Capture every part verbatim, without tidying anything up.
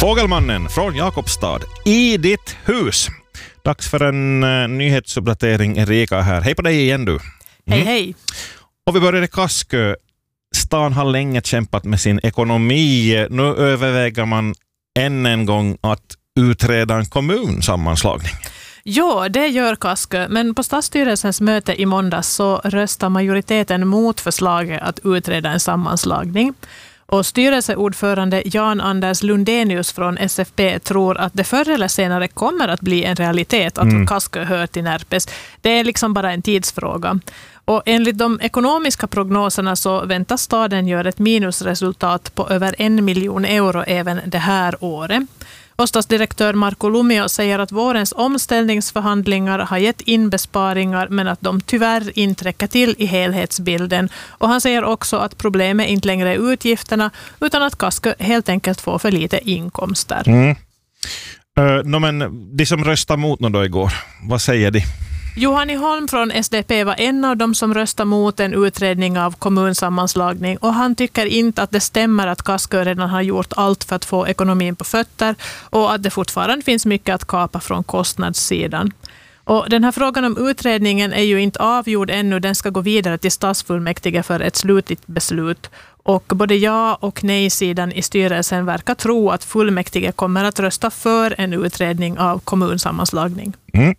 Fågelmannen från Jakobstad i ditt hus. Dags för en uh, nyhetsuppdatering. Erika här. Hej på dig igen du. Mm. Hej hej. Och vi börjar i Kaskö. Stan har länge kämpat med sin ekonomi. Nu överväger man än en gång att utreda en kommunsammanslagning. Ja, det gör Kaskö, men på stadsstyrelsens möte i måndags så röstar majoriteten mot förslaget att utreda en sammanslagning. Och styrelseordförande Jan Anders Lundenius från S F P tror att det förr eller senare kommer att bli en realitet att mm. Kaskö hör till Närpes. Det är liksom bara en tidsfråga. Och enligt de ekonomiska prognoserna så väntas staden göra ett minusresultat på över en miljon euro även det här året. Och stadsdirektör Marco Lumio säger att vårens omställningsförhandlingar har gett in besparingar men att de tyvärr inte räcker till i helhetsbilden. Och han säger också att problemet inte längre är utgifterna utan att Kaskö helt enkelt får för lite inkomster. Mm. Uh, no, men de som röstade mot något då igår, vad säger de? Johanni Holm från S D P var en av dem som röstade mot en utredning av kommunsammanslagning och han tycker inte att det stämmer att Kaskö redan har gjort allt för att få ekonomin på fötter och att det fortfarande finns mycket att kapa från kostnadssidan. Och den här frågan om utredningen är ju inte avgjord ännu, den ska gå vidare till stadsfullmäktige för ett slutligt beslut. Och både ja och nej-sidan i styrelsen verkar tro att fullmäktige kommer att rösta för en utredning av kommunsammanslagning. Mm.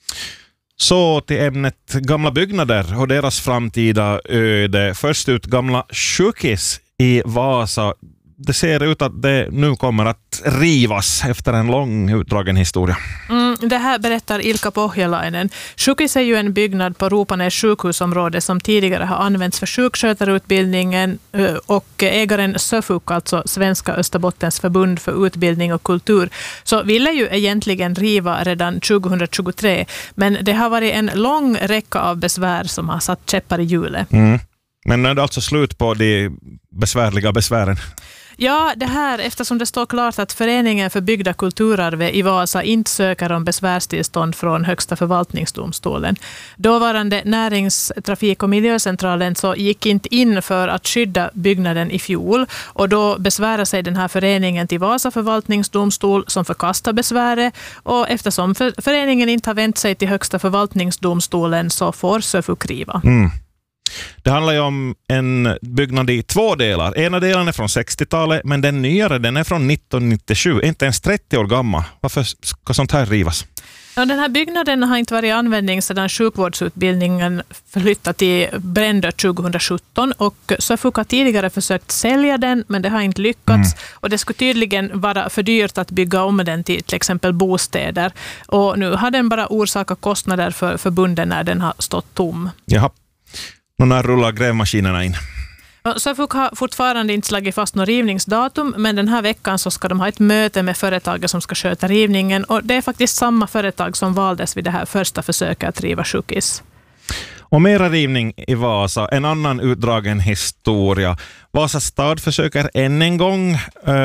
Så till ämnet gamla byggnader och deras framtida öde. Först ut gamla sjukis i Vasa. Det ser ut att det nu kommer att rivas efter en lång utdragen historia. Mm, det här berättar Ilkka Pohjalainen. Sjukis är ju en byggnad på Ropanäs sjukhusområde som tidigare har använts för sjukskötarutbildningen och ägaren Söfuk, alltså Svenska Österbottens förbund för utbildning och kultur, så ville ju egentligen riva redan tjugohundratjugotre. Men det har varit en lång räcka av besvär som har satt käppar i hjulet. Mm. Men är det alltså slut på de besvärliga besvären? Ja, det här eftersom det står klart att Föreningen för byggda kulturarvet i Vasa inte söker om besvärstillstånd från Högsta förvaltningsdomstolen. Dåvarande närings-, trafik- och miljöcentralen så gick inte in för att skydda byggnaden i fjol och då besvärar sig den här föreningen till Vasa förvaltningsdomstol som förkastar besväret och eftersom för- föreningen inte har vänt sig till Högsta förvaltningsdomstolen så får Söfuk riva. Mm. Det handlar ju om en byggnad i två delar. Ena delen är från sextiotalet men den nyare den är från nittonhundranittiosju. Inte ens trettio år gammal. Varför ska sånt här rivas? Ja, den här byggnaden har inte varit i användning sedan sjukvårdsutbildningen flyttade till Brändö tjugohundrasjutton och Söfuk har tidigare försökt sälja den men det har inte lyckats mm. och det skulle tydligen vara för dyrt att bygga om den till till exempel bostäder och nu har den bara orsakat kostnader för förbunden när den har stått tom. Jaha. Och när rullar grävmaskinerna in? Söfuk har fortfarande inte slagit fast något rivningsdatum men den här veckan så ska de ha ett möte med företaget som ska sköta rivningen och det är faktiskt samma företag som valdes vid det här första försöket att riva sjukis. Och mera rivning i Vasa, en annan utdragen historia. Vasa stad försöker än en gång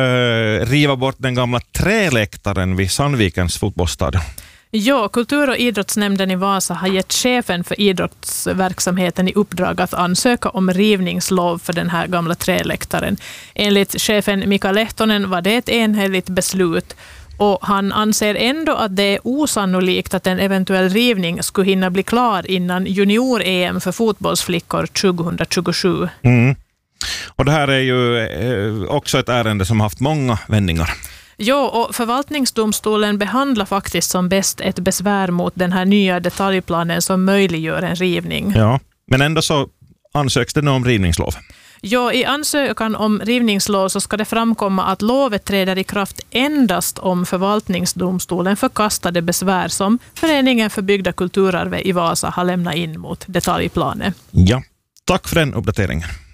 äh, riva bort den gamla träläktaren vid Sandvikens fotbollsstadion. Ja, kultur- och idrottsnämnden i Vasa har gett chefen för idrottsverksamheten i uppdrag att ansöka om rivningslov för den här gamla träläktaren. Enligt chefen Mika Lehtonen var det ett enhälligt beslut och han anser ändå att det är osannolikt att en eventuell rivning skulle hinna bli klar innan junior-E M för fotbollsflickor tjugohundratjugosju. Mm. Och det här är ju också ett ärende som haft många vändningar. Ja, och förvaltningsdomstolen behandlar faktiskt som bäst ett besvär mot den här nya detaljplanen som möjliggör en rivning. Ja, men ändå så ansöks det nu om rivningslov. Ja, i ansökan om rivningslov så ska det framkomma att lovet träder i kraft endast om förvaltningsdomstolen förkastade besvär som Föreningen för byggda kulturarvet i Vasa har lämnat in mot detaljplanen. Ja, tack för den uppdateringen.